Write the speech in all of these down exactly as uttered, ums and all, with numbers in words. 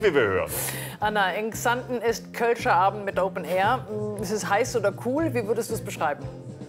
Wie wir hören. Anna, in Xanten ist Kölscher Abend mit Open Air. Ist es heiß oder cool? Wie würdest du es beschreiben?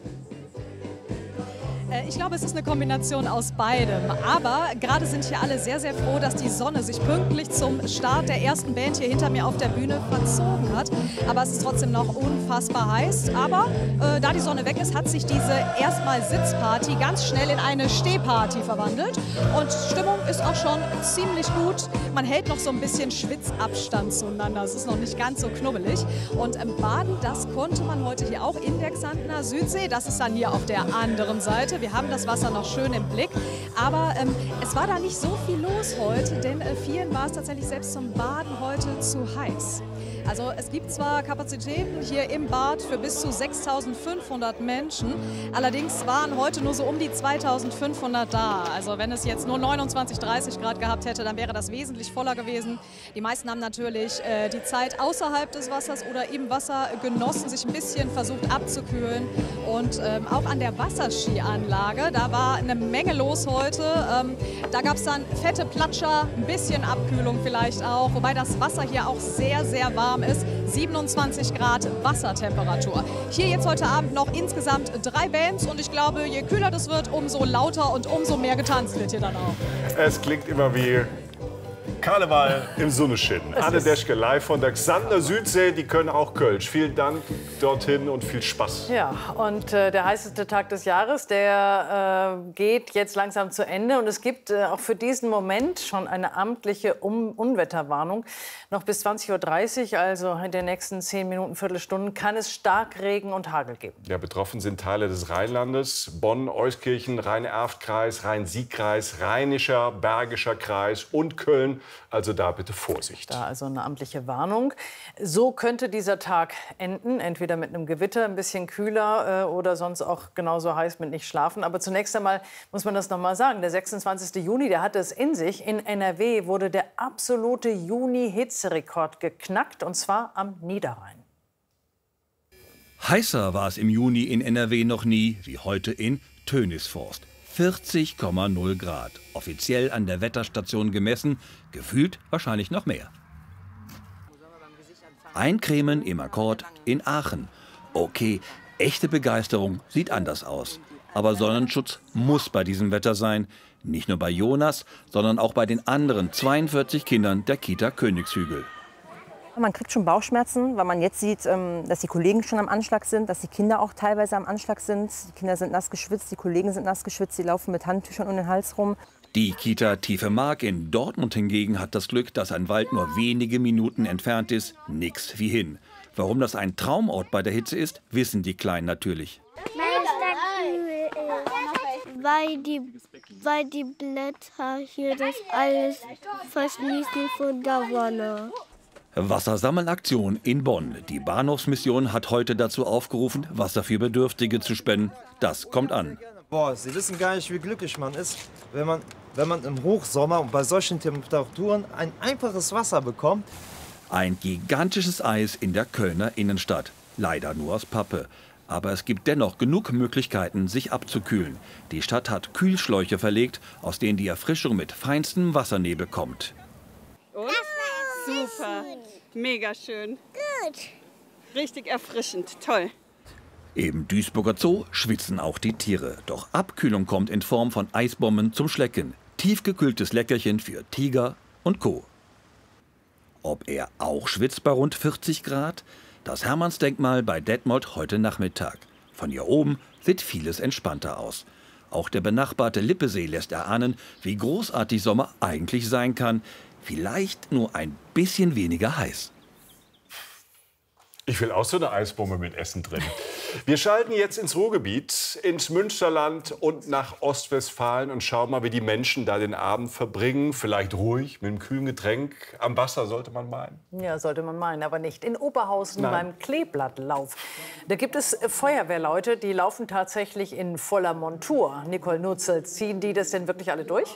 Ich glaube, es ist eine Kombination aus beidem. Aber gerade sind hier alle sehr, sehr froh, dass die Sonne sich pünktlich zum Start der ersten Band hier hinter mir auf der Bühne verzogen hat. Aber es ist trotzdem noch unfassbar heiß. Aber äh, da die Sonne weg ist, hat sich diese erstmal Sitzparty ganz schnell in eine Stehparty verwandelt. Und Stimmung ist auch schon ziemlich gut. Man hält noch so ein bisschen Schwitzabstand zueinander. Es ist noch nicht ganz so knubbelig. Und ähm, baden, das konnte man heute hier auch in der Xantener Südsee. Das ist dann hier auf der anderen Seite. Wir haben das Wasser noch schön im Blick, aber ähm, es war da nicht so viel los heute, denn äh, vielen war es tatsächlich selbst zum Baden heute zu heiß. Also es gibt zwar Kapazitäten hier im Bad für bis zu sechstausendfünfhundert Menschen, allerdings waren heute nur so um die zweitausendfünfhundert da. Also wenn es jetzt nur neunundzwanzig, dreißig Grad gehabt hätte, dann wäre das wesentlich voller gewesen. Die meisten haben natürlich äh, die Zeit außerhalb des Wassers oder im Wasser genossen, sich ein bisschen versucht abzukühlen. Und ähm, auch an der Wasserskianlage, da war eine Menge los heute. Ähm, da gab es dann fette Platscher, ein bisschen Abkühlung vielleicht auch, wobei das Wasser hier auch sehr, sehr warm ist, siebenundzwanzig Grad Wassertemperatur. Hier jetzt heute Abend noch insgesamt drei Bands und ich glaube, je kühler das wird, umso lauter und umso mehr getanzt wird hier dann auch. Es klingt immer wie Karneval im Sonnenschein. Anne Deschke live von der Xantener Südsee, die können auch Kölsch. Vielen Dank dorthin und viel Spaß. Ja, und äh, der heißeste Tag des Jahres, der äh, geht jetzt langsam zu Ende. Und es gibt äh, auch für diesen Moment schon eine amtliche um Unwetterwarnung. Noch bis zwanzig Uhr dreißig, also in den nächsten zehn Minuten, Viertelstunden, kann es Starkregen und Hagel geben. Ja, betroffen sind Teile des Rheinlandes, Bonn, Euskirchen, Rhein-Erft-Kreis, Rhein-Sieg-Kreis, Rheinischer, Bergischer Kreis und Köln. Also da bitte Vorsicht. Da also eine amtliche Warnung. So könnte dieser Tag enden, entweder mit einem Gewitter, ein bisschen kühler äh, oder sonst auch genauso heiß mit nicht schlafen. Aber zunächst einmal muss man das noch mal sagen. Der sechsundzwanzigste Juni, der hatte es in sich. In N R W wurde der absolute Juni-Hitzerekord geknackt, und zwar am Niederrhein. Heißer war es im Juni in N R W noch nie, wie heute in Tönisforst. vierzig Komma null Grad. Offiziell an der Wetterstation gemessen, gefühlt wahrscheinlich noch mehr. Eincremen im Akkord in Aachen. Okay, echte Begeisterung sieht anders aus. Aber Sonnenschutz muss bei diesem Wetter sein. Nicht nur bei Jonas, sondern auch bei den anderen zweiundvierzig Kindern der Kita Königshügel. Man kriegt schon Bauchschmerzen, weil man jetzt sieht, dass die Kollegen schon am Anschlag sind, dass die Kinder auch teilweise am Anschlag sind. Die Kinder sind nass geschwitzt, die Kollegen sind nass geschwitzt, die laufen mit Handtüchern um den Hals rum. Die Kita Tiefe Mark in Dortmund hingegen hat das Glück, dass ein Wald nur wenige Minuten entfernt ist. Nix wie hin. Warum das ein Traumort bei der Hitze ist, wissen die Kleinen natürlich. Weil die, weil die Blätter hier das alles verschließen von der Sonne. Wassersammelaktion in Bonn. Die Bahnhofsmission hat heute dazu aufgerufen, Wasser für Bedürftige zu spenden. Das kommt an. Boah, Sie wissen gar nicht, wie glücklich man ist, wenn man, wenn man im Hochsommer und bei solchen Temperaturen ein einfaches Wasser bekommt. Ein gigantisches Eis in der Kölner Innenstadt. Leider nur aus Pappe. Aber es gibt dennoch genug Möglichkeiten, sich abzukühlen. Die Stadt hat Kühlschläuche verlegt, aus denen die Erfrischung mit feinstem Wassernebel kommt. Und? Super, mega schön. Gut. Richtig erfrischend, toll. Im Duisburger Zoo schwitzen auch die Tiere. Doch Abkühlung kommt in Form von Eisbomben zum Schlecken. Tiefgekühltes Leckerchen für Tiger und Co. Ob er auch schwitzt bei rund vierzig Grad? Das Hermannsdenkmal bei Detmold heute Nachmittag. Von hier oben sieht vieles entspannter aus. Auch der benachbarte Lippesee lässt erahnen, wie großartig Sommer eigentlich sein kann. Vielleicht nur ein bisschen weniger heiß. Ich will auch so eine Eisbombe mit Essen drin. Wir schalten jetzt ins Ruhrgebiet, ins Münsterland und nach Ostwestfalen und schauen mal, wie die Menschen da den Abend verbringen. Vielleicht ruhig, mit einem kühlen Getränk. Am Wasser sollte man meinen. Ja, sollte man meinen, aber nicht. In Oberhausen Nein. beim Kleeblattlauf. Da gibt es Feuerwehrleute, die laufen tatsächlich in voller Montur. Nicole Nutzel, ziehen die das denn wirklich alle durch?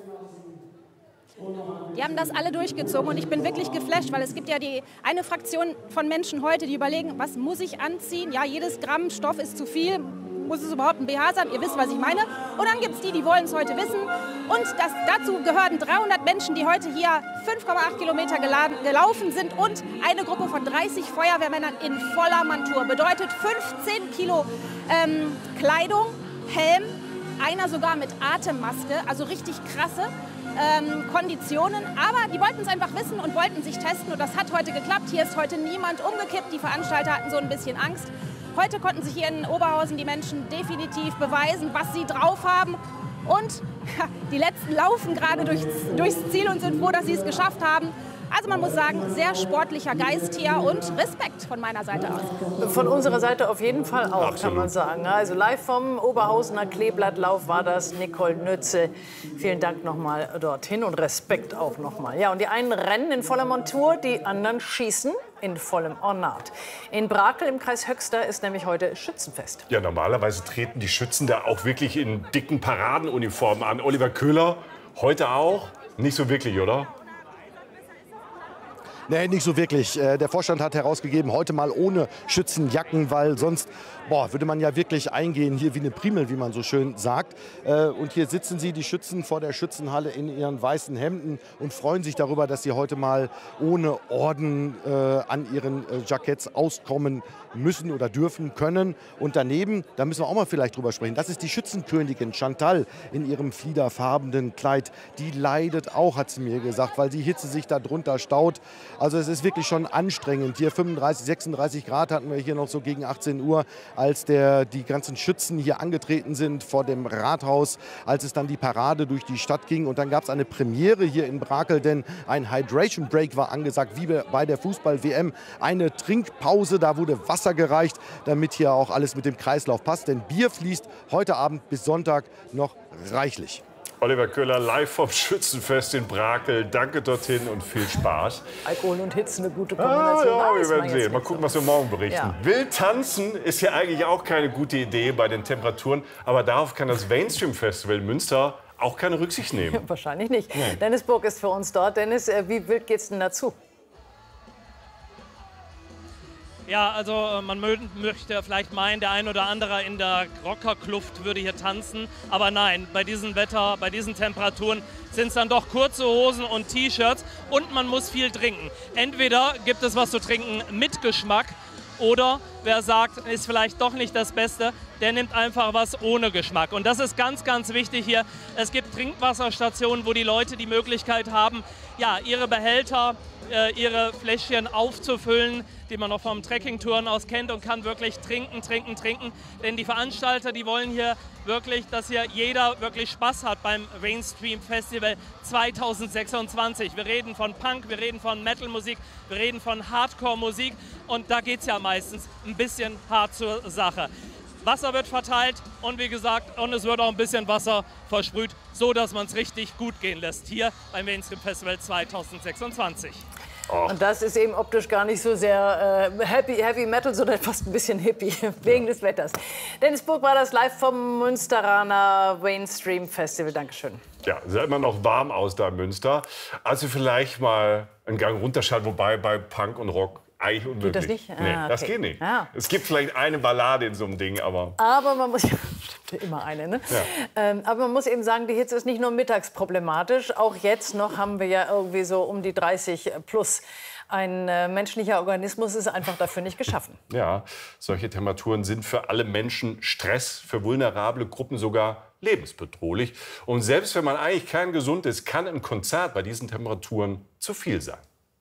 Die haben das alle durchgezogen und ich bin wirklich geflasht, weil es gibt ja die eine Fraktion von Menschen heute, die überlegen, was muss ich anziehen? Ja, jedes Gramm Stoff ist zu viel, muss es überhaupt ein B H sein? Ihr wisst, was ich meine. Und dann gibt es die, die wollen es heute wissen. Und das, dazu gehören dreihundert Menschen, die heute hier fünf Komma acht Kilometer geladen, gelaufen sind und eine Gruppe von dreißig Feuerwehrmännern in voller Montur. Bedeutet fünfzehn Kilo ähm, Kleidung, Helm, einer sogar mit Atemmaske, also richtig krasse ähm, Konditionen. Aber die wollten es einfach wissen und wollten sich testen und das hat heute geklappt. Hier ist heute niemand umgekippt, die Veranstalter hatten so ein bisschen Angst. Heute konnten sich hier in Oberhausen die Menschen definitiv beweisen, was sie drauf haben. Und ja, die Letzten laufen gerade durchs, durchs Ziel und sind froh, dass sie es geschafft haben. Also man muss sagen, sehr sportlicher Geist hier und Respekt von meiner Seite aus. Von unserer Seite auf jeden Fall auch, Absolut. Kann man sagen. Also live vom Oberhausener Kleeblattlauf war das Nicole Nütze. Vielen Dank nochmal dorthin und Respekt auch nochmal. Ja, und die einen rennen in voller Montur, die anderen schießen in vollem Ornat. In Brakel im Kreis Höxter ist nämlich heute Schützenfest. Ja, normalerweise treten die Schützen da auch wirklich in dicken Paradenuniformen an. Oliver Köhler, heute auch? Nicht so wirklich, oder? Nee, nicht so wirklich. Der Vorstand hat herausgegeben, heute mal ohne Schützenjacken, weil sonst boah, würde man ja wirklich eingehen, hier wie eine Primel, wie man so schön sagt. Und hier sitzen sie, die Schützen, vor der Schützenhalle in ihren weißen Hemden und freuen sich darüber, dass sie heute mal ohne Orden äh, an ihren äh, Jacketts auskommen müssen oder dürfen können. Und daneben, da müssen wir auch mal vielleicht drüber sprechen, das ist die Schützenkönigin Chantal in ihrem fliederfarbenen Kleid. Die leidet auch, hat sie mir gesagt, weil die Hitze sich da drunter staut. Also es ist wirklich schon anstrengend. Hier fünfunddreißig, sechsunddreißig Grad hatten wir hier noch so gegen achtzehn Uhr, als der, die ganzen Schützen hier angetreten sind vor dem Rathaus, als es dann die Parade durch die Stadt ging. Und dann gab es eine Premiere hier in Brakel, denn ein Hydration Break war angesagt, wie bei der Fußball-W M. Eine Trinkpause, da wurde Wasser gereicht, damit hier auch alles mit dem Kreislauf passt. Denn Bier fließt heute Abend bis Sonntag noch reichlich. Oliver Köhler live vom Schützenfest in Brakel. Danke dorthin und viel Spaß. Alkohol und Hitze, eine gute Kombination. Ah, ja, wir werden sehen. Mal gucken, was wir morgen berichten. Ja. Wild tanzen ist ja eigentlich auch keine gute Idee bei den Temperaturen. Aber darauf kann das Mainstream-Festival in Münster auch keine Rücksicht nehmen. Wahrscheinlich nicht. Nee. Dennis Burg ist für uns dort. Dennis, wie wild geht's denn dazu? Ja, also man möchte vielleicht meinen, der ein oder andere in der Rockerkluft würde hier tanzen. Aber nein, bei diesem Wetter, bei diesen Temperaturen sind es dann doch kurze Hosen und T-Shirts. Und man muss viel trinken. Entweder gibt es was zu trinken mit Geschmack oder wer sagt, ist vielleicht doch nicht das Beste, der nimmt einfach was ohne Geschmack. Und das ist ganz, ganz wichtig hier. Es gibt Trinkwasserstationen, wo die Leute die Möglichkeit haben, ja, ihre Behälter, ihre Fläschchen aufzufüllen, die man noch vom Trekkingtouren aus kennt und kann wirklich trinken, trinken, trinken. Denn die Veranstalter, die wollen hier wirklich, dass hier jeder wirklich Spaß hat beim Mainstream Festival zweitausendsechsundzwanzig. Wir reden von Punk, wir reden von Metal-Musik, wir reden von Hardcore-Musik und da geht es ja meistens ein bisschen hart zur Sache. Wasser wird verteilt und wie gesagt, und es wird auch ein bisschen Wasser versprüht, so dass man es richtig gut gehen lässt hier beim Mainstream Festival zweitausendsechsundzwanzig. Oh. Und das ist eben optisch gar nicht so sehr äh, Heavy, Heavy Metal, sondern fast ein bisschen Hippie, wegen des Wetters. Dennis Burg war das live vom Münsteraner Mainstream Festival. Dankeschön. Ja, sah immer noch warm aus da in Münster. Also vielleicht mal einen Gang runterschalten, wobei bei Punk und Rock eigentlich unmöglich. Geht das nicht? Ah, nee, okay. Das geht nicht. Ah. Es gibt vielleicht eine Ballade in so einem Ding, aber... Aber man muss, ja, stimmt immer eine, ne? Ja. Ähm, aber man muss eben sagen, die Hitze ist nicht nur mittags problematisch. Auch jetzt noch haben wir ja irgendwie so um die dreißig plus. Ein äh, menschlicher Organismus ist einfach dafür nicht geschaffen. Ja, solche Temperaturen sind für alle Menschen Stress, für vulnerable Gruppen sogar lebensbedrohlich. Und selbst wenn man eigentlich kerngesund ist, kann ein Konzert bei diesen Temperaturen zu viel sein.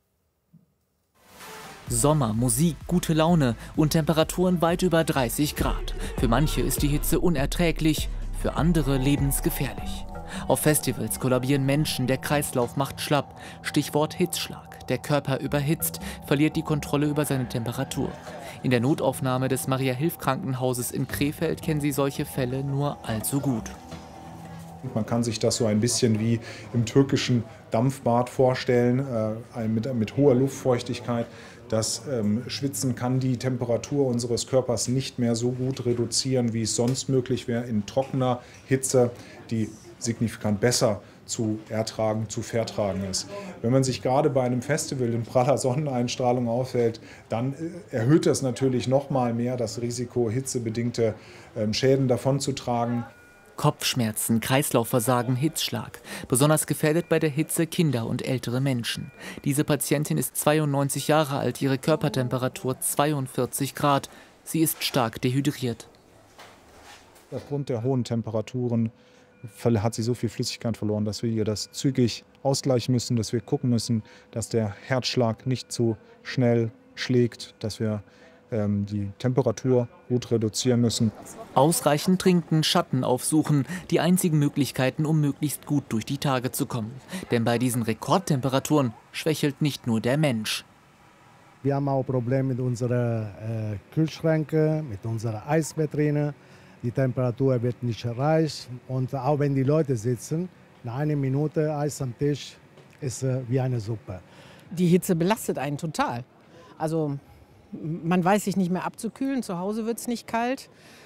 Sommer, Musik, gute Laune und Temperaturen weit über dreißig Grad. Für manche ist die Hitze unerträglich, für andere lebensgefährlich. Auf Festivals kollabieren Menschen, der Kreislauf macht schlapp. Stichwort Hitzschlag. Der Körper überhitzt, verliert die Kontrolle über seine Temperatur. In der Notaufnahme des Maria-Hilf-Krankenhauses in Krefeld kennen Sie solche Fälle nur allzu gut. Man kann sich das so ein bisschen wie im türkischen Dampfbad vorstellen, äh, mit, mit hoher Luftfeuchtigkeit. Das ähm, Schwitzen kann die Temperatur unseres Körpers nicht mehr so gut reduzieren, wie es sonst möglich wäre in trockener Hitze, die signifikant besser zu ertragen, zu vertragen ist. Wenn man sich gerade bei einem Festival in praller Sonneneinstrahlung aufhält, dann erhöht das natürlich noch mal mehr das Risiko, hitzebedingte ähm, Schäden davonzutragen. Kopfschmerzen, Kreislaufversagen, Hitzschlag. Besonders gefährdet bei der Hitze Kinder und ältere Menschen. Diese Patientin ist zweiundneunzig Jahre alt, ihre Körpertemperatur zweiundvierzig Grad. Sie ist stark dehydriert. Aufgrund der hohen Temperaturen hat sie so viel Flüssigkeit verloren, dass wir ihr das zügig ausgleichen müssen, dass wir gucken müssen, dass der Herzschlag nicht zu schnell schlägt, dass wir ähm, die Temperatur gut reduzieren müssen. Ausreichend trinken, Schatten aufsuchen, die einzigen Möglichkeiten, um möglichst gut durch die Tage zu kommen. Denn bei diesen Rekordtemperaturen schwächelt nicht nur der Mensch. Wir haben auch Probleme mit unseren äh, Kühlschränken, mit unserer Eisvitrine. Die Temperatur wird nicht erreicht. Und auch wenn die Leute sitzen, nach einer Minute Eis am Tisch ist äh, wie eine Suppe. Die Hitze belastet einen total. Also man weiß sich nicht mehr abzukühlen, zu Hause wird es nicht kalt.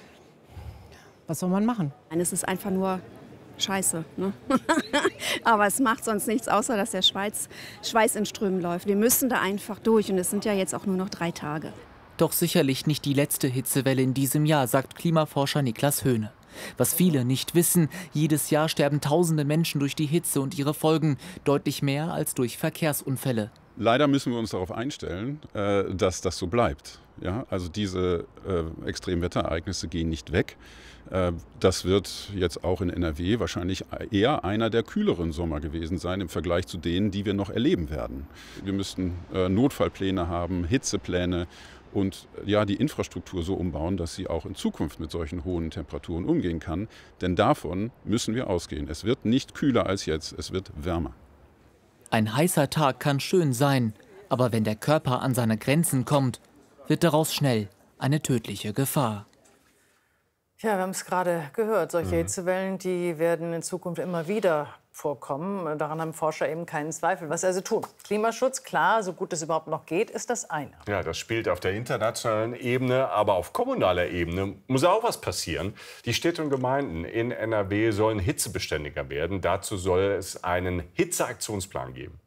Was soll man machen? Es ist einfach nur Scheiße. Ne? Aber es macht sonst nichts, außer dass der Schweiz, Schweiß in Strömen läuft. Wir müssen da einfach durch und es sind ja jetzt auch nur noch drei Tage. Doch sicherlich nicht die letzte Hitzewelle in diesem Jahr, sagt Klimaforscher Niklas Höhne. Was viele nicht wissen, jedes Jahr sterben tausende Menschen durch die Hitze und ihre Folgen, deutlich mehr als durch Verkehrsunfälle. Leider müssen wir uns darauf einstellen, dass das so bleibt. Ja, also diese äh, Extremwetterereignisse gehen nicht weg. Äh, das wird jetzt auch in N R W wahrscheinlich eher einer der kühleren Sommer gewesen sein im Vergleich zu denen, die wir noch erleben werden. Wir müssten äh, Notfallpläne haben, Hitzepläne und ja, die Infrastruktur so umbauen, dass sie auch in Zukunft mit solchen hohen Temperaturen umgehen kann. Denn davon müssen wir ausgehen. Es wird nicht kühler als jetzt, es wird wärmer. Ein heißer Tag kann schön sein, aber wenn der Körper an seine Grenzen kommt, wird daraus schnell eine tödliche Gefahr. Ja, wir haben es gerade gehört. Solche Mhm. Hitzewellen, die werden in Zukunft immer wieder vorkommen. Daran haben Forscher eben keinen Zweifel. Was also tun? Klimaschutz, klar, so gut es überhaupt noch geht, ist das eine. Ja, das spielt auf der internationalen Ebene, aber auf kommunaler Ebene muss auch was passieren. Die Städte und Gemeinden in N R W sollen hitzebeständiger werden. Dazu soll es einen Hitzeaktionsplan geben.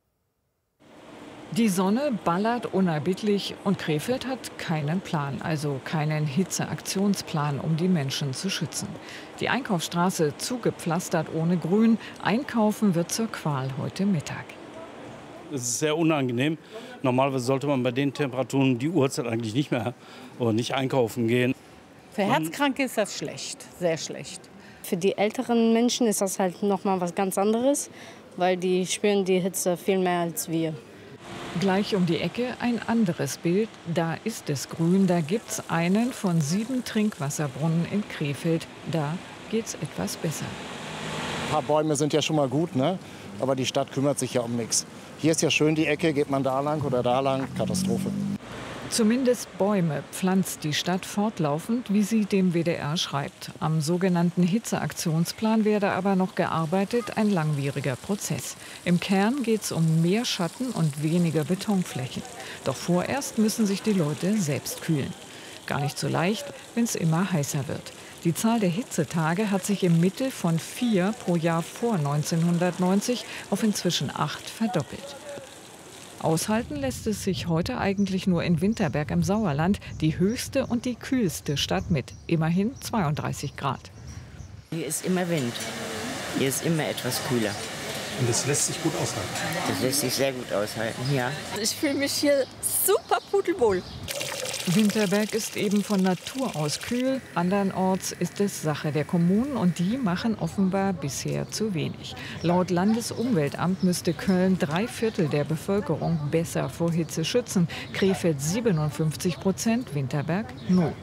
Die Sonne ballert unerbittlich und Krefeld hat keinen Plan, also keinen Hitzeaktionsplan, um die Menschen zu schützen. Die Einkaufsstraße zugepflastert ohne Grün. Einkaufen wird zur Qual heute Mittag. Es ist sehr unangenehm. Normalerweise sollte man bei den Temperaturen die Uhrzeit eigentlich nicht mehr oder nicht einkaufen gehen. Für Herzkranke ist das schlecht, sehr schlecht. Für die älteren Menschen ist das halt noch mal was ganz anderes, weil die spüren die Hitze viel mehr als wir. Gleich um die Ecke ein anderes Bild. Da ist es grün. Da gibt's einen von sieben Trinkwasserbrunnen in Krefeld. Da geht's etwas besser. Ein paar Bäume sind ja schon mal gut, ne? Aber die Stadt kümmert sich ja um nichts. Hier ist ja schön die Ecke, geht man da lang oder da lang, Katastrophe. Zumindest Bäume pflanzt die Stadt fortlaufend, wie sie dem W D R schreibt. Am sogenannten Hitzeaktionsplan werde aber noch gearbeitet, ein langwieriger Prozess. Im Kern geht es um mehr Schatten und weniger Betonflächen. Doch vorerst müssen sich die Leute selbst kühlen. Gar nicht so leicht, wenn es immer heißer wird. Die Zahl der Hitzetage hat sich im Mittel von vier pro Jahr vor neunzehnhundertneunzig auf inzwischen acht verdoppelt. Aushalten lässt es sich heute eigentlich nur in Winterberg im Sauerland, die höchste und die kühlste Stadt mit immerhin zweiunddreißig Grad. Hier ist immer Wind. Hier ist immer etwas kühler. Und das lässt sich gut aushalten? Das lässt sich sehr gut aushalten, ja. Ich fühle mich hier super pudelwohl. Winterberg ist eben von Natur aus kühl. Andernorts ist es Sache der Kommunen und die machen offenbar bisher zu wenig. Laut Landesumweltamt müsste Köln drei Viertel der Bevölkerung besser vor Hitze schützen. Krefeld siebenundfünfzig Prozent, Winterberg null.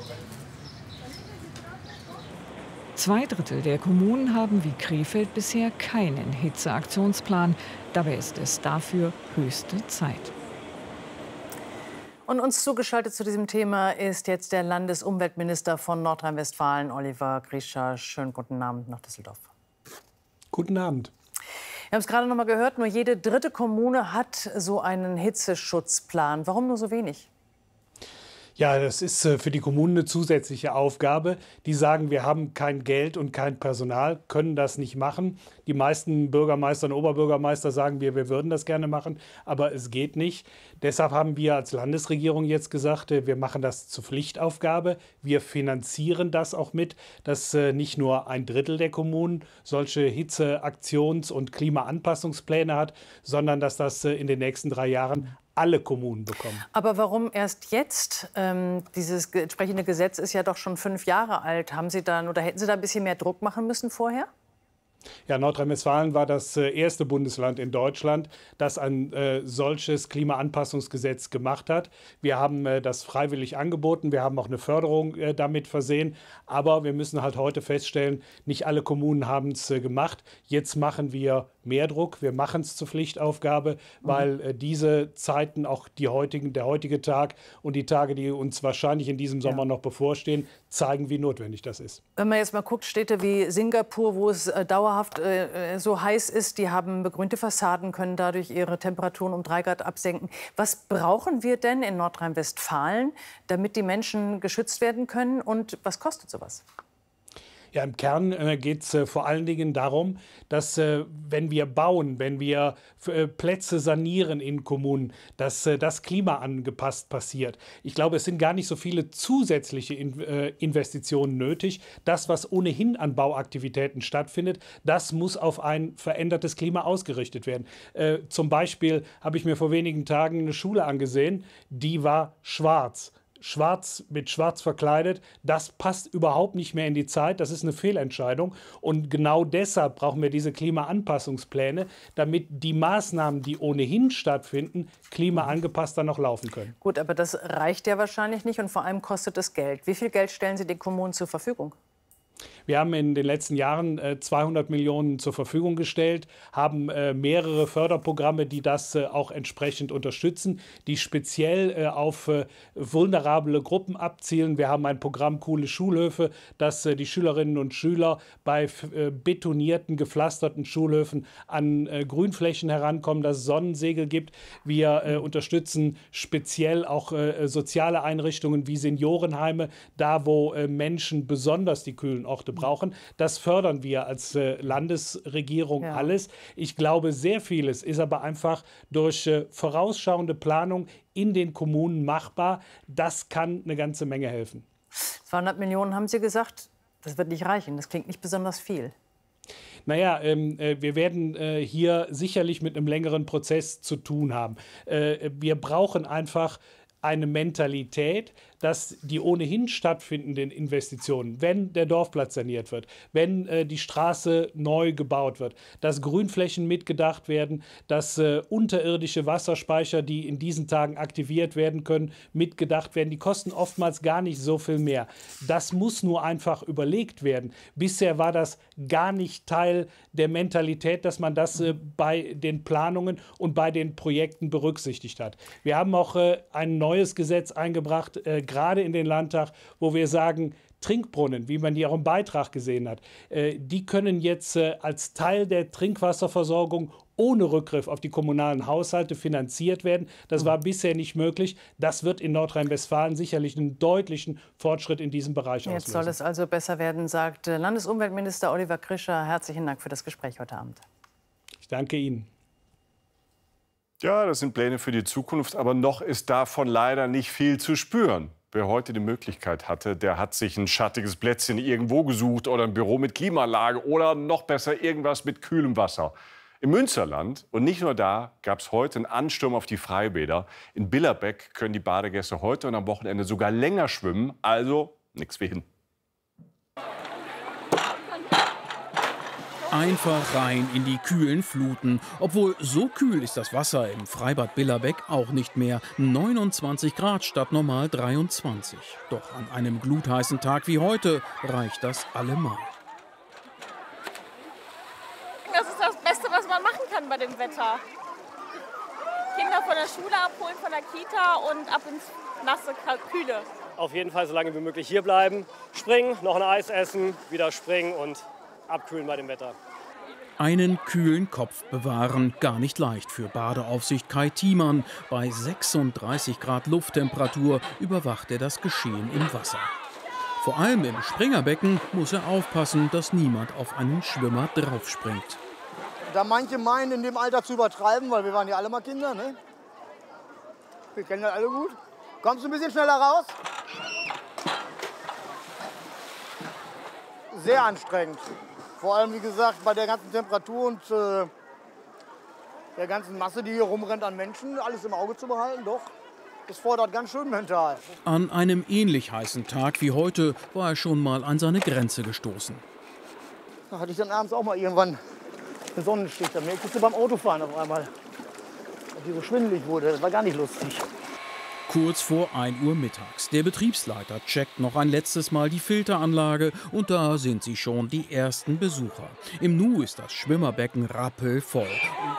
Zwei Drittel der Kommunen haben wie Krefeld bisher keinen Hitzeaktionsplan. Dabei ist es dafür höchste Zeit. Und uns zugeschaltet zu diesem Thema ist jetzt der Landesumweltminister von Nordrhein-Westfalen, Oliver Grischer. Schönen guten Abend nach Düsseldorf. Guten Abend. Wir haben es gerade noch mal gehört, nur jede dritte Kommune hat so einen Hitzeschutzplan. Warum nur so wenig? Ja, das ist für die Kommunen eine zusätzliche Aufgabe. Die sagen, wir haben kein Geld und kein Personal, können das nicht machen. Die meisten Bürgermeister und Oberbürgermeister sagen, wir, wir würden das gerne machen, aber es geht nicht. Deshalb haben wir als Landesregierung jetzt gesagt, wir machen das zur Pflichtaufgabe. Wir finanzieren das auch mit, dass nicht nur ein Drittel der Kommunen solche Hitzeaktions- und Klimaanpassungspläne hat, sondern dass das in den nächsten drei Jahren alle Kommunen bekommen. Aber warum erst jetzt? Ähm, dieses entsprechende Gesetz ist ja doch schon fünf Jahre alt. Haben Sie dann oder hätten Sie da ein bisschen mehr Druck machen müssen vorher? Ja, Nordrhein-Westfalen war das äh, erste Bundesland in Deutschland, das ein äh, solches Klimaanpassungsgesetz gemacht hat. Wir haben äh, das freiwillig angeboten, wir haben auch eine Förderung äh, damit versehen. Aber wir müssen halt heute feststellen, nicht alle Kommunen haben es äh, gemacht. Jetzt machen wir mehr Druck, wir machen es zur Pflichtaufgabe, weil äh, diese Zeiten, auch die heutigen, der heutige Tag und die Tage, die uns wahrscheinlich in diesem Sommer ja. noch bevorstehen, zeigen, wie notwendig das ist. Wenn man jetzt mal guckt, Städte wie Singapur, wo es äh, dauerhaft äh, so heiß ist, die haben begrünte Fassaden, können dadurch ihre Temperaturen um drei Grad absenken. Was brauchen wir denn in Nordrhein-Westfalen, damit die Menschen geschützt werden können? Und was kostet sowas? Ja, im Kern äh, geht es äh, vor allen Dingen darum, dass äh, wenn wir bauen, wenn wir äh, Plätze sanieren in Kommunen, dass äh, das klimaangepasst passiert. Ich glaube, es sind gar nicht so viele zusätzliche in, äh, Investitionen nötig. Das, was ohnehin an Bauaktivitäten stattfindet, das muss auf ein verändertes Klima ausgerichtet werden. Äh, zum Beispiel habe ich mir vor wenigen Tagen eine Schule angesehen, die war schwarz. Schwarz mit schwarz verkleidet, das passt überhaupt nicht mehr in die Zeit. Das ist eine Fehlentscheidung. Und genau deshalb brauchen wir diese Klimaanpassungspläne, damit die Maßnahmen, die ohnehin stattfinden, klimaangepasster noch laufen können. Gut, aber das reicht ja wahrscheinlich nicht und vor allem kostet es Geld. Wie viel Geld stellen Sie den Kommunen zur Verfügung? Wir haben in den letzten Jahren äh, zweihundert Millionen zur Verfügung gestellt, haben äh, mehrere Förderprogramme, die das äh, auch entsprechend unterstützen, die speziell äh, auf äh, vulnerable Gruppen abzielen. Wir haben ein Programm Coole Schulhöfe, dass äh, die Schülerinnen und Schüler bei äh, betonierten, gepflasterten Schulhöfen an äh, Grünflächen herankommen, dass es Sonnensegel gibt. Wir äh, unterstützen speziell auch äh, soziale Einrichtungen wie Seniorenheime, da wo äh, Menschen besonders die kühlen Orte brauchen. Das fördern wir als äh, Landesregierung ja. alles. Ich glaube, sehr vieles ist aber einfach durch äh, vorausschauende Planung in den Kommunen machbar. Das kann eine ganze Menge helfen. zweihundert Millionen haben Sie gesagt, das wird nicht reichen. Das klingt nicht besonders viel. Naja, ähm, äh, wir werden äh, hier sicherlich mit einem längeren Prozess zu tun haben. Äh, wir brauchen einfach eine Mentalität, dass die ohnehin stattfindenden Investitionen, wenn der Dorfplatz saniert wird, wenn äh, die Straße neu gebaut wird, dass Grünflächen mitgedacht werden, dass äh, unterirdische Wasserspeicher, die in diesen Tagen aktiviert werden können, mitgedacht werden. Die kosten oftmals gar nicht so viel mehr. Das muss nur einfach überlegt werden. Bisher war das gar nicht Teil der Mentalität, dass man das äh, bei den Planungen und bei den Projekten berücksichtigt hat. Wir haben auch äh, ein neues Gesetz eingebracht, äh, gerade in den Landtag, wo wir sagen, Trinkbrunnen, wie man die auch im Beitrag gesehen hat, äh, die können jetzt äh, als Teil der Trinkwasserversorgung ohne Rückgriff auf die kommunalen Haushalte finanziert werden. Das war bisher nicht möglich. Das wird in Nordrhein-Westfalen sicherlich einen deutlichen Fortschritt in diesem Bereich auslösen. Jetzt soll es also besser werden, sagt Landesumweltminister Oliver Krischer. Herzlichen Dank für das Gespräch heute Abend. Ich danke Ihnen. Ja, das sind Pläne für die Zukunft, aber noch ist davon leider nicht viel zu spüren. Wer heute die Möglichkeit hatte, der hat sich ein schattiges Plätzchen irgendwo gesucht oder ein Büro mit Klimaanlage oder noch besser irgendwas mit kühlem Wasser. Im Münsterland und nicht nur da gab es heute einen Ansturm auf die Freibäder. In Billerbeck können die Badegäste heute und am Wochenende sogar länger schwimmen, also nichts wie hin. Einfach rein in die kühlen Fluten. Obwohl, so kühl ist das Wasser im Freibad Billerbeck auch nicht mehr. neunundzwanzig Grad statt normal dreiundzwanzig. Doch an einem glutheißen Tag wie heute reicht das allemal. Das ist das Beste, was man machen kann bei dem Wetter. Kinder von der Schule abholen, von der Kita und ab ins nasse Kühle. Auf jeden Fall so lange wie möglich hier bleiben. Springen, noch ein Eis essen, wieder springen und abkühlen bei dem Wetter. Einen kühlen Kopf bewahren, gar nicht leicht für Badeaufsicht Kai Thiemann. Bei sechsunddreißig Grad Lufttemperatur überwacht er das Geschehen im Wasser. Vor allem im Springerbecken muss er aufpassen, dass niemand auf einen Schwimmer draufspringt. Da manche meinen, in dem Alter zu übertreiben, weil wir waren ja alle mal Kinder, ne? Wir kennen das alle gut. Kommst du ein bisschen schneller raus? Sehr anstrengend. Vor allem, wie gesagt, bei der ganzen Temperatur und äh, der ganzen Masse, die hier rumrennt an Menschen, alles im Auge zu behalten, doch, das fordert ganz schön mental. An einem ähnlich heißen Tag wie heute war er schon mal an seine Grenze gestoßen. Da hatte ich dann abends auch mal irgendwann einen Sonnenstich. Da merkte ich beim Autofahren auf einmal, dass die so schwindelig wurde. Das war gar nicht lustig. Kurz vor ein Uhr mittags. Der Betriebsleiter checkt noch ein letztes Mal die Filteranlage und da sind sie schon die ersten Besucher. Im Nu ist das Schwimmerbecken rappelvoll.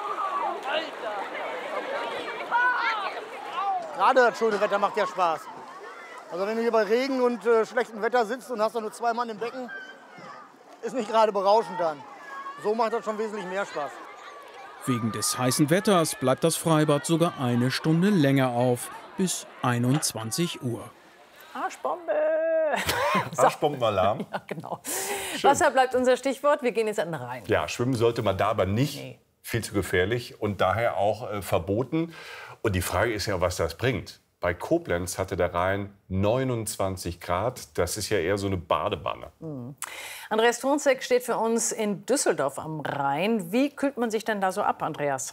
Gerade das schöne Wetter macht ja Spaß. Also wenn du hier bei Regen und äh, schlechtem Wetter sitzt und hast dann nur zwei Mann im Becken, ist nicht gerade berauschend dann. So macht das schon wesentlich mehr Spaß. Wegen des heißen Wetters bleibt das Freibad sogar eine Stunde länger auf, bis einundzwanzig Uhr. Arschbombe! Arschbombenalarm. Ja, genau. Wasser bleibt unser Stichwort. Wir gehen jetzt an den Rhein. Ja, schwimmen sollte man da aber nicht. Nee. Viel zu gefährlich und daher auch äh, verboten. Und die Frage ist ja, was das bringt. Bei Koblenz hatte der Rhein neunundzwanzig Grad. Das ist ja eher so eine Badewanne. Mhm. Andreas Thonsek steht für uns in Düsseldorf am Rhein. Wie kühlt man sich denn da so ab, Andreas?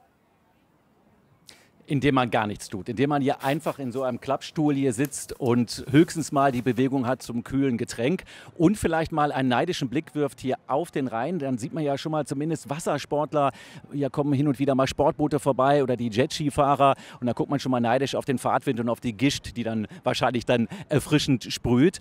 Indem man gar nichts tut, indem man hier einfach in so einem Klappstuhl hier sitzt und höchstens mal die Bewegung hat zum kühlen Getränk und vielleicht mal einen neidischen Blick wirft hier auf den Rhein. Dann sieht man ja schon mal zumindest Wassersportler, hier kommen hin und wieder mal Sportboote vorbei oder die Jetskifahrer und da guckt man schon mal neidisch auf den Fahrtwind und auf die Gischt, die dann wahrscheinlich dann erfrischend sprüht.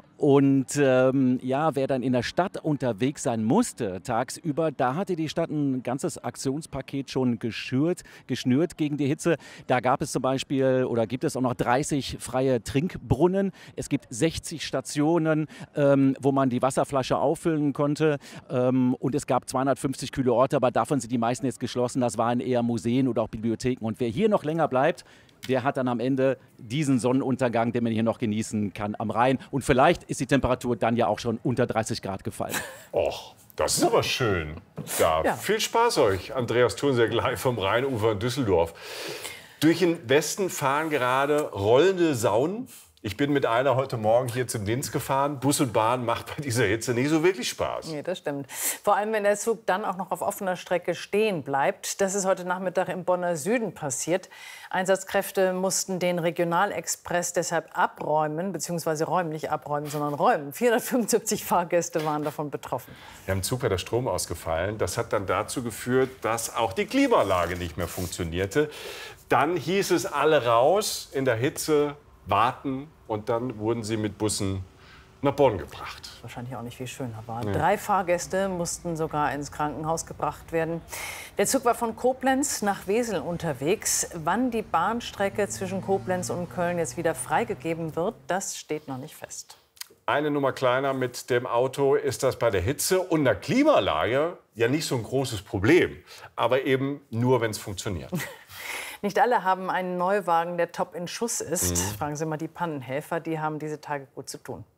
Und ähm, ja, wer dann in der Stadt unterwegs sein musste tagsüber, da hatte die Stadt ein ganzes Aktionspaket schon geschürt, geschnürt gegen die Hitze. Da gab es zum Beispiel oder gibt es auch noch dreißig freie Trinkbrunnen. Es gibt sechzig Stationen, ähm, wo man die Wasserflasche auffüllen konnte. Ähm, und es gab zweihundertfünfzig kühle Orte, aber davon sind die meisten jetzt geschlossen. Das waren eher Museen oder auch Bibliotheken. Und wer hier noch länger bleibt, der hat dann am Ende diesen Sonnenuntergang, den man hier noch genießen kann am Rhein. Und vielleicht ist die Temperatur dann ja auch schon unter dreißig Grad gefallen. Och, das ist aber schön. Ja, ja. Viel Spaß euch. Andreas Thonsek live vom Rheinufer in Düsseldorf. Durch den Westen fahren gerade rollende Saunen. Ich bin mit einer heute Morgen hier zum Dienst gefahren. Bus und Bahn macht bei dieser Hitze nicht so wirklich Spaß. Nee, das stimmt. Vor allem, wenn der Zug dann auch noch auf offener Strecke stehen bleibt. Das ist heute Nachmittag im Bonner Süden passiert. Einsatzkräfte mussten den Regionalexpress deshalb abräumen, beziehungsweise räumen, nicht abräumen, sondern räumen. vierhundertfünfundsiebzig Fahrgäste waren davon betroffen. Ja, im Zug war der Strom ausgefallen. Das hat dann dazu geführt, dass auch die Klimaanlage nicht mehr funktionierte. Dann hieß es alle raus in der Hitze, warten und dann wurden sie mit Bussen nach Bonn gebracht. Wahrscheinlich auch nicht viel schöner war. Ja. Drei Fahrgäste mussten sogar ins Krankenhaus gebracht werden. Der Zug war von Koblenz nach Wesel unterwegs. Wann die Bahnstrecke zwischen Koblenz und Köln jetzt wieder freigegeben wird, das steht noch nicht fest. Eine Nummer kleiner mit dem Auto ist das bei der Hitze und der Klimaanlage ja nicht so ein großes Problem. Aber eben nur, wenn es funktioniert. Nicht alle haben einen Neuwagen, der top in Schuss ist. Mhm. Fragen Sie mal die Pannenhelfer, die haben diese Tage gut zu tun.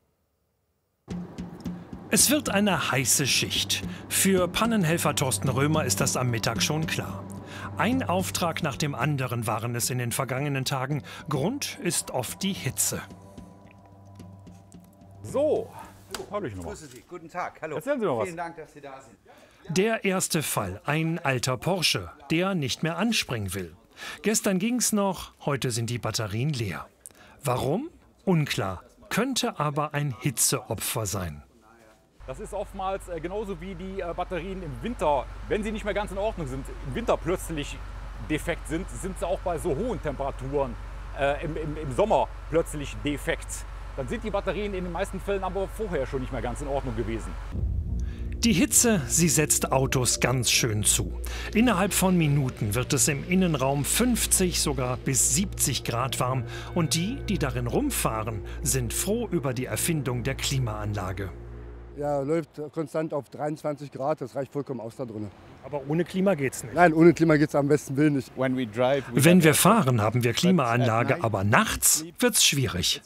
Es wird eine heiße Schicht. Für Pannenhelfer Thorsten Römer ist das am Mittag schon klar. Ein Auftrag nach dem anderen waren es in den vergangenen Tagen. Grund ist oft die Hitze. So, hallo, ich nochmal. Grüße Sie, guten Tag, hallo. Erzählen Sie noch was. Vielen Dank, dass Sie da sind. Der erste Fall, ein alter Porsche, der nicht mehr anspringen will. Gestern ging's noch, heute sind die Batterien leer. Warum? Unklar, könnte aber ein Hitzeopfer sein. Das ist oftmals äh, genauso wie die äh, Batterien im Winter, wenn sie nicht mehr ganz in Ordnung sind, im Winter plötzlich defekt sind, sind sie auch bei so hohen Temperaturen äh, im, im, im Sommer plötzlich defekt. Dann sind die Batterien in den meisten Fällen aber vorher schon nicht mehr ganz in Ordnung gewesen. Die Hitze, sie setzt Autos ganz schön zu. Innerhalb von Minuten wird es im Innenraum fünfzig, sogar bis siebzig Grad warm. Und die, die darin rumfahren, sind froh über die Erfindung der Klimaanlage. Ja, läuft konstant auf dreiundzwanzig Grad, das reicht vollkommen aus da drin. Aber ohne Klima geht's nicht. Nein, ohne Klima geht's am besten Willen nicht. Wenn wir fahren, haben wir Klimaanlage, aber nachts wird's schwierig.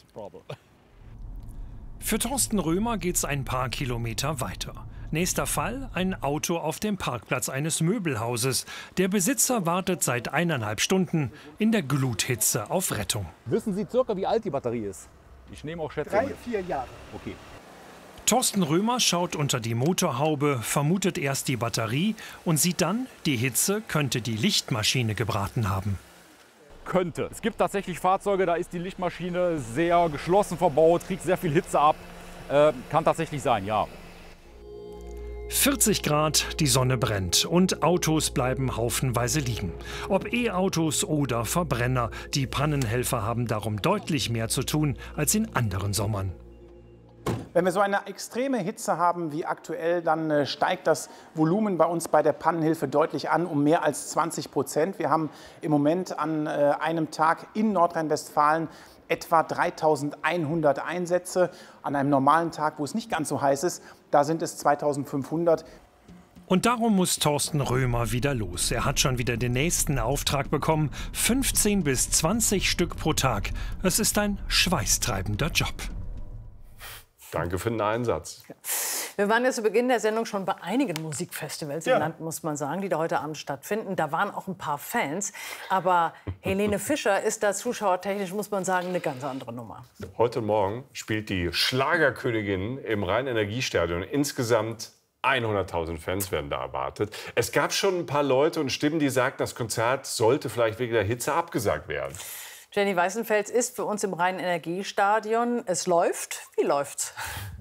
Für Thorsten Römer geht's ein paar Kilometer weiter. Nächster Fall, ein Auto auf dem Parkplatz eines Möbelhauses. Der Besitzer wartet seit eineinhalb Stunden in der Gluthitze auf Rettung. Wissen Sie circa, wie alt die Batterie ist? Ich nehme auch Schätzungen. Drei, vier Jahre. Okay. Thorsten Römer schaut unter die Motorhaube, vermutet erst die Batterie und sieht dann, die Hitze könnte die Lichtmaschine gebraten haben. Könnte. Es gibt tatsächlich Fahrzeuge, da ist die Lichtmaschine sehr geschlossen verbaut, kriegt sehr viel Hitze ab. Äh, kann tatsächlich sein, ja. vierzig Grad, die Sonne brennt und Autos bleiben haufenweise liegen. Ob E-Autos oder Verbrenner, die Pannenhelfer haben darum deutlich mehr zu tun als in anderen Sommern. Wenn wir so eine extreme Hitze haben wie aktuell, dann äh, steigt das Volumen bei uns bei der Pannenhilfe deutlich an, um mehr als zwanzig Prozent. Wir haben im Moment an äh, einem Tag in Nordrhein-Westfalen etwa dreitausendeinhundert Einsätze. An einem normalen Tag, wo es nicht ganz so heiß ist, da sind es zweitausendfünfhundert. Und darum muss Thorsten Römer wieder los. Er hat schon wieder den nächsten Auftrag bekommen. fünfzehn bis zwanzig Stück pro Tag. Es ist ein schweißtreibender Job. Danke für den Einsatz. Wir waren ja zu Beginn der Sendung schon bei einigen Musikfestivals ja. im Land, muss man sagen, die da heute Abend stattfinden. Da waren auch ein paar Fans. Aber Helene Fischer ist da zuschauertechnisch, muss man sagen, eine ganz andere Nummer. Heute Morgen spielt die Schlagerkönigin im Rhein-Energiestadion. Insgesamt hunderttausend Fans werden da erwartet. Es gab schon ein paar Leute und Stimmen, die sagten, das Konzert sollte vielleicht wegen der Hitze abgesagt werden. Jenny Weißenfels ist für uns im Rhein-Energiestadion. Es läuft. Wie läuft's?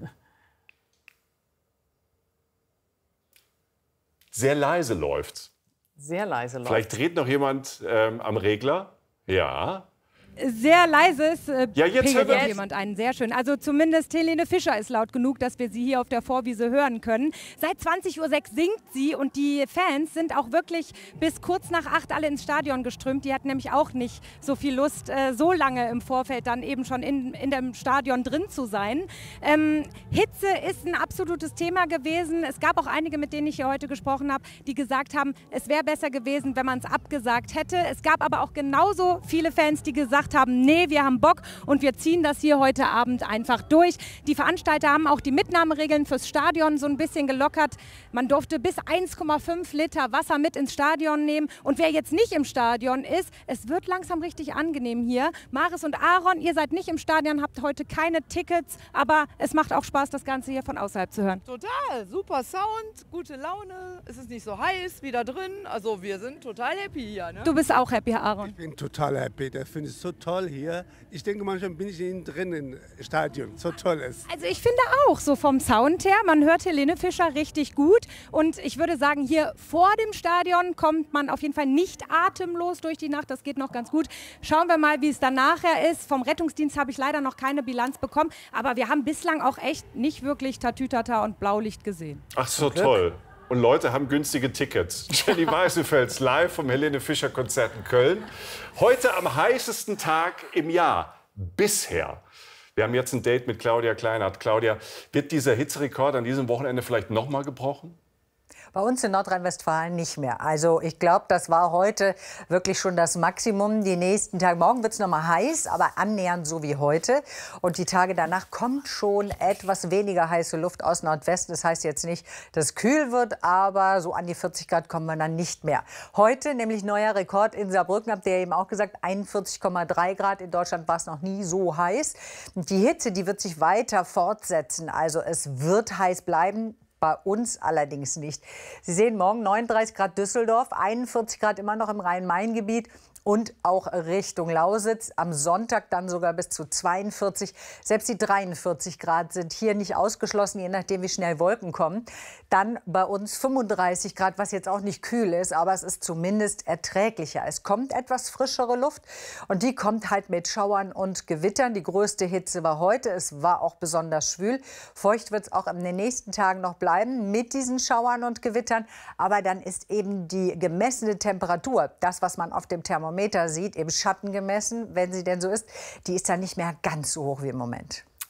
Sehr leise läuft's. Sehr leise läuft's. Vielleicht dreht noch jemand ähm, am Regler. Ja. Sehr leises äh, ja, jetzt pegelt hört jemand einen. Sehr schön. Also zumindest Helene Fischer ist laut genug, dass wir sie hier auf der Vorwiese hören können. Seit zwanzig Uhr sechs singt sie und die Fans sind auch wirklich bis kurz nach acht alle ins Stadion geströmt. Die hatten nämlich auch nicht so viel Lust, äh, so lange im Vorfeld dann eben schon in, in dem Stadion drin zu sein. Ähm, Hitze ist ein absolutes Thema gewesen. Es gab auch einige, mit denen ich hier heute gesprochen habe, die gesagt haben, es wäre besser gewesen, wenn man es abgesagt hätte. Es gab aber auch genauso viele Fans, die gesagt haben, nee, wir haben Bock und wir ziehen das hier heute Abend einfach durch. Die Veranstalter haben auch die Mitnahmeregeln fürs Stadion so ein bisschen gelockert. Man durfte bis eins Komma fünf Liter Wasser mit ins Stadion nehmen. Und wer jetzt nicht im Stadion ist, es wird langsam richtig angenehm hier. Maris und Aaron, ihr seid nicht im Stadion, habt heute keine Tickets, aber es macht auch Spaß, das Ganze hier von außerhalb zu hören. Total, super Sound, gute Laune, es ist nicht so heiß wie da drin. Also wir sind total happy hier. Ne? Du bist auch happy, Aaron? Ich bin total happy, das finde ich so toll hier. Ich denke, manchmal bin ich innen drin im Stadion. So toll ist. Also ich finde auch, so vom Sound her, man hört Helene Fischer richtig gut. Und ich würde sagen, hier vor dem Stadion kommt man auf jeden Fall nicht atemlos durch die Nacht. Das geht noch ganz gut. Schauen wir mal, wie es dann nachher ist. Vom Rettungsdienst habe ich leider noch keine Bilanz bekommen. Aber wir haben bislang auch echt nicht wirklich Tatütata und Blaulicht gesehen. Ach so, toll. Und Leute haben günstige Tickets. Jenny Weißenfels live vom Helene Fischer Konzert in Köln. Heute am heißesten Tag im Jahr bisher. Wir haben jetzt ein Date mit Claudia Kleinert. Claudia, wird dieser Hitzerekord an diesem Wochenende vielleicht noch mal gebrochen? Bei uns in Nordrhein-Westfalen nicht mehr. Also ich glaube, das war heute wirklich schon das Maximum. Die nächsten Tage, morgen wird es noch mal heiß, aber annähernd so wie heute. Und die Tage danach kommt schon etwas weniger heiße Luft aus Nordwesten. Das heißt jetzt nicht, dass es kühl wird, aber so an die vierzig Grad kommen wir dann nicht mehr. Heute nämlich neuer Rekord in Saarbrücken, habt ihr eben auch gesagt, einundvierzig Komma drei Grad. In Deutschland war es noch nie so heiß. Und die Hitze, die wird sich weiter fortsetzen. Also es wird heiß bleiben. Bei uns allerdings nicht. Sie sehen morgen neununddreißig Grad Düsseldorf, einundvierzig Grad immer noch im Rhein-Main-Gebiet und auch Richtung Lausitz. Am Sonntag dann sogar bis zu zweiundvierzig. Selbst die dreiundvierzig Grad sind hier nicht ausgeschlossen, je nachdem, wie schnell Wolken kommen. Dann bei uns fünfunddreißig Grad, was jetzt auch nicht kühl ist, aber es ist zumindest erträglicher. Es kommt etwas frischere Luft und die kommt halt mit Schauern und Gewittern. Die größte Hitze war heute. Es war auch besonders schwül. Feucht wird es auch in den nächsten Tagen noch bleiben mit diesen Schauern und Gewittern. Aber dann ist eben die gemessene Temperatur, das, was man auf dem Thermometer sieht, im Schatten gemessen, wenn sie denn so ist, die ist dann nicht mehr ganz so hoch wie im Moment.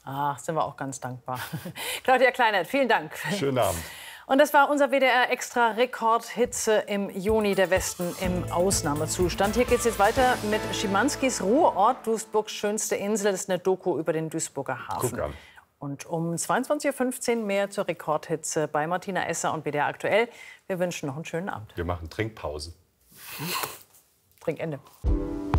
Ach, sind wir auch ganz dankbar. Claudia Kleinert, vielen Dank. Schönen Abend. Und das war unser W D R Extra Rekordhitze im Juni, der Westen im Ausnahmezustand. Hier geht es jetzt weiter mit Schimanskis Ruheort, Duisburgs schönste Insel. Das ist eine Doku über den Duisburger Hafen. Guck an. Und um zweiundzwanzig Uhr fünfzehn mehr zur Rekordhitze bei Martina Esser und W D R Aktuell. Wir wünschen noch einen schönen Abend. Wir machen Trinkpause. Trinkende.